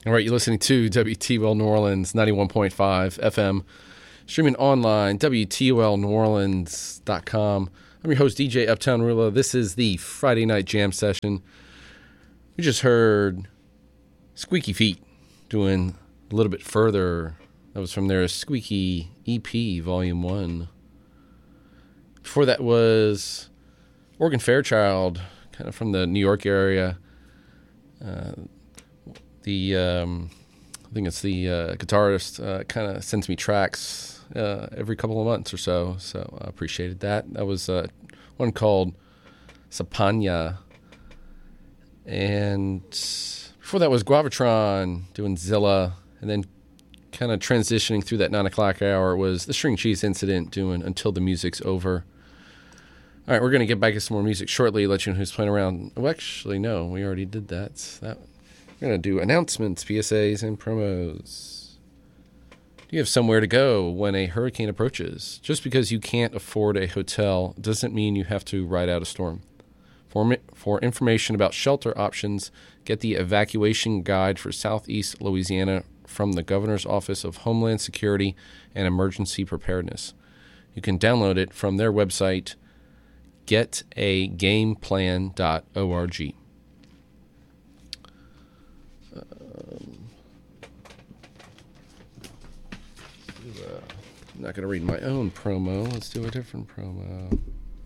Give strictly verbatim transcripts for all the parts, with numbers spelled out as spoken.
All right, you're listening to W T U L New Orleans, ninety-one point five F M, streaming online, W T U L New Orleans dot com. I'm your host, D J Uptown Ruler. This is the Friday Night Jam Session. We just heard Squeaky Feet doing A Little Bit Further. That was from their Squeaky E P, Volume one. Before that was Organ Fairchild, kind of from the New York area. Uh, the um, I think it's the uh, guitarist uh, kind of sends me tracks uh, every couple of months or so, so I appreciated that. That was uh, one called Sapanya. And before that was Guavatron doing Zilla, and then kind of transitioning through that nine o'clock hour was the String Cheese Incident doing Until the Music's Over. All right, we're going to get back to some more music shortly, let you know who's playing around. Oh, actually, no, we already did that. that we're going to do announcements, P S As, and promos. Do you have somewhere to go when a hurricane approaches? Just because you can't afford a hotel doesn't mean you have to ride out a storm. For, for information about shelter options, get the evacuation guide for Southeast Louisiana from the Governor's Office of Homeland Security and Emergency Preparedness. You can download it from their website, get a game plan dot org. Um, I'm not going to read my own promo. Let's do a different promo.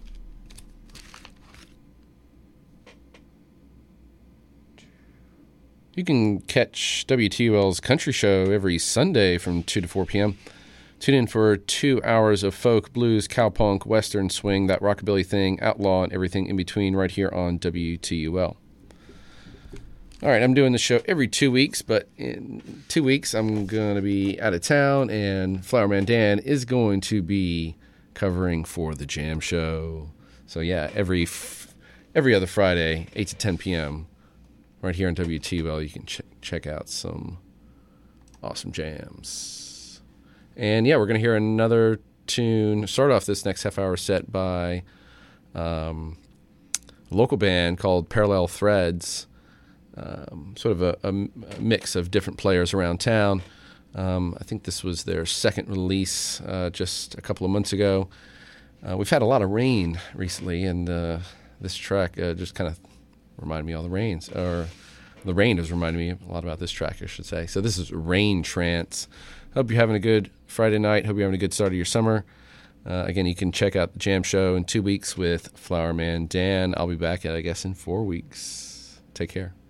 You can catch W T U L's Country Show every Sunday from two to four p.m. Tune in for two hours of folk, blues, cowpunk, western, swing, that rockabilly thing, outlaw, and everything in between right here on W T U L. All right, I'm doing the show every two weeks, but in two weeks I'm going to be out of town, and Flowerman Dan is going to be covering for the Jam Show. So yeah, every f- every other Friday, eight to ten p.m., right here on W T U L, you can ch- check out some awesome jams. And yeah, we're going to hear another tune, start off this next half hour set by um, a local band called Parallel Threads. Um, sort of a, a, a mix of different players around town. Um, I think this was their second release uh, just a couple of months ago. Uh, we've had a lot of rain recently, and uh, this track uh, just kind of reminded me of all the rains, or the rain has reminded me a lot about this track, I should say. So this is Rain Trance. Hope you're having a good Friday night. Hope you're having a good start of your summer. Uh, again, you can check out the Jam Show in two weeks with Flowerman Dan. I'll be back, I guess, in four weeks. Take care.